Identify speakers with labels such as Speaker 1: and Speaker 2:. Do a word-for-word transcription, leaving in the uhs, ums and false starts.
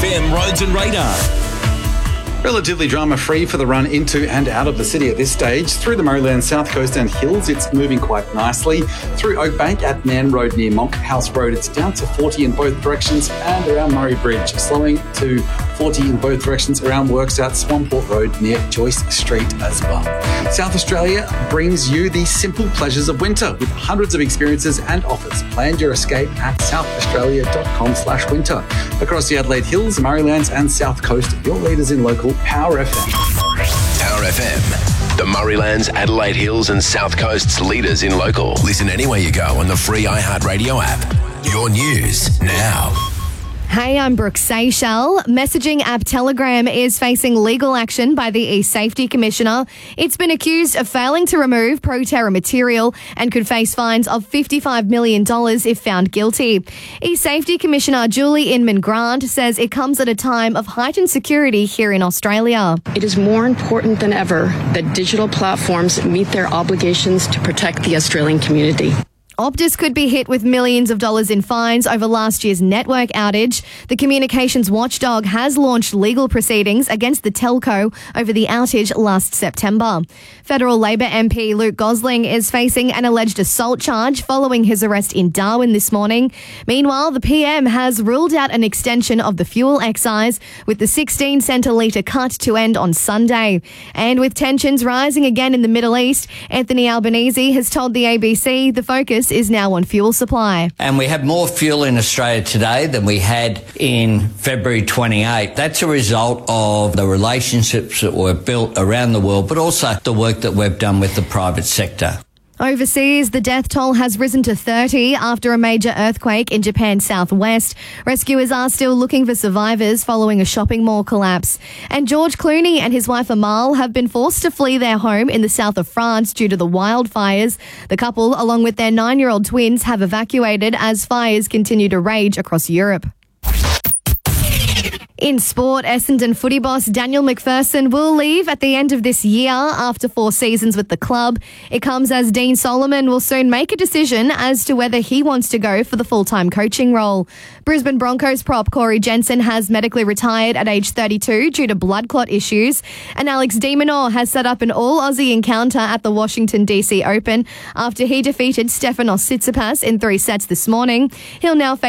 Speaker 1: M Roads and Radar.
Speaker 2: Relatively drama-free for the run into and out of the city at this stage. Through the Maryland South Coast and Hills, it's moving quite nicely. Through Oakbank at Nan Road near Monkhouse Road, it's down to forty in both directions, and around Murray Bridge, slowing to forty in both directions around Works at Swamport Road near Joyce Street as well. South Australia brings you the simple pleasures of winter with hundreds of experiences and offers. Plan your escape at southaustralia.com slash winter. Across the Adelaide Hills, Murraylands and South Coast, your leaders in local Power F M.
Speaker 3: Power F M. The Murraylands, Adelaide Hills and South Coast's leaders in local. Listen anywhere you go on the free iHeartRadio app. Your news now.
Speaker 4: Hey, I'm Brooke Seychelles. Messaging app Telegram is facing legal action by the e-Safety Commissioner. It's been accused of failing to remove pro-terror material and could face fines of fifty-five million dollars if found guilty. E-Safety Commissioner Julie Inman-Grant says it comes at a time of heightened security here in Australia.
Speaker 5: It is more important than ever that digital platforms meet their obligations to protect the Australian community.
Speaker 4: Optus could be hit with millions of dollars in fines over last year's network outage. The communications watchdog has launched legal proceedings against the telco over the outage last September. Federal Labor M P Luke Gosling is facing an alleged assault charge following his arrest in Darwin this morning. Meanwhile, the P M has ruled out an extension of the fuel excise, with the sixteen cent a litre cut to end on Sunday. And with tensions rising again in the Middle East, Anthony Albanese has told the A B C the focus is now on fuel supply.
Speaker 6: And we have more fuel in Australia today than we had in February twenty-eighth. That's a result of the relationships that were built around the world, but also the work that we've done with the private sector.
Speaker 4: Overseas, the death toll has risen to thirty after a major earthquake in Japan's southwest. Rescuers are still looking for survivors following a shopping mall collapse. And George Clooney and his wife Amal have been forced to flee their home in the south of France due to the wildfires. The couple, along with their nine-year-old twins, have evacuated as fires continue to rage across Europe. In sport, Essendon footy boss Daniel McPherson will leave at the end of this year after four seasons with the club. It comes as Dean Solomon will soon make a decision as to whether he wants to go for the full-time coaching role. Brisbane Broncos prop Corey Jensen has medically retired at age thirty-two due to blood clot issues. And Alex de Minaur has set up an all-Aussie encounter at the Washington D C Open after he defeated Stefanos Tsitsipas in three sets this morning. He'll now face